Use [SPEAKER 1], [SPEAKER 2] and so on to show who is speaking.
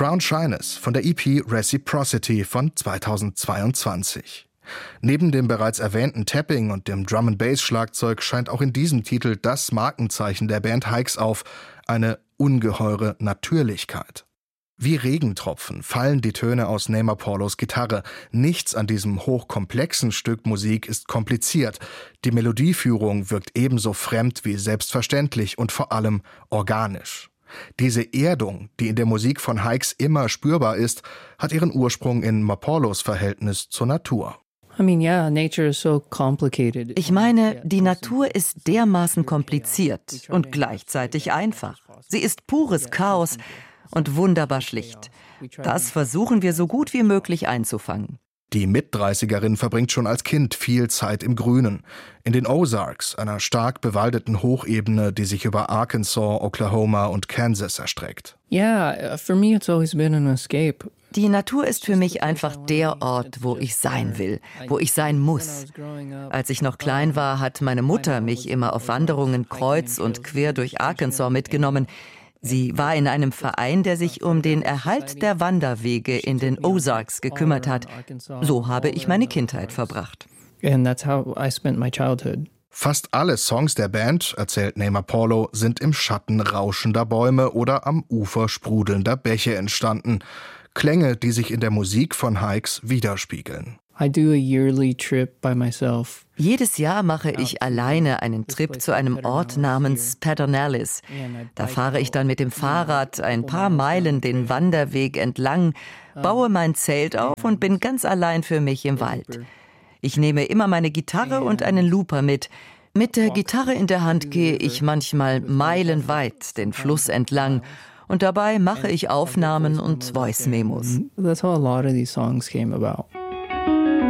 [SPEAKER 1] Crown Shyness von der EP Reciprocity von 2022. Neben dem bereits erwähnten Tapping und dem Drum-and-Bass-Schlagzeug scheint auch in diesem Titel das Markenzeichen der Band Hikes auf, eine ungeheure Natürlichkeit. Wie Regentropfen fallen die Töne aus Nemapolos Gitarre. Nichts an diesem hochkomplexen Stück Musik ist kompliziert. Die Melodieführung wirkt ebenso fremd wie selbstverständlich und vor allem organisch. Diese Erdung, die in der Musik von Hikes immer spürbar ist, hat ihren Ursprung in Mapolos Verhältnis zur Natur.
[SPEAKER 2] Ich meine, die Natur ist dermaßen kompliziert und gleichzeitig einfach. Sie ist pures Chaos und wunderbar schlicht. Das versuchen wir so gut wie möglich einzufangen.
[SPEAKER 1] Die Mit-30erin verbringt schon als Kind viel Zeit im Grünen. In den Ozarks, einer stark bewaldeten Hochebene, die sich über Arkansas, Oklahoma und Kansas erstreckt.
[SPEAKER 2] For me it's always been an escape. Die Natur ist für mich einfach der Ort, wo ich sein will, wo ich sein muss. Als ich noch klein war, hat meine Mutter mich immer auf Wanderungen kreuz und quer durch Arkansas mitgenommen. Sie war in einem Verein, der sich um den Erhalt der Wanderwege in den Ozarks gekümmert hat. So habe ich meine Kindheit verbracht.
[SPEAKER 1] Fast alle Songs der Band, erzählt Nemapolo, sind im Schatten rauschender Bäume oder am Ufer sprudelnder Bäche entstanden. Klänge, die sich in der Musik von Hikes widerspiegeln.
[SPEAKER 2] Jedes Jahr mache ich alleine einen Trip zu einem Ort namens Pedernales. Da fahre ich dann mit dem Fahrrad ein paar Meilen den Wanderweg entlang, baue mein Zelt auf und bin ganz allein für mich im Wald. Ich nehme immer meine Gitarre und einen Looper mit. Mit der Gitarre in der Hand gehe ich manchmal meilenweit den Fluss entlang und dabei mache ich Aufnahmen und Voice-Memos.
[SPEAKER 3] That's how a lot of these songs came about.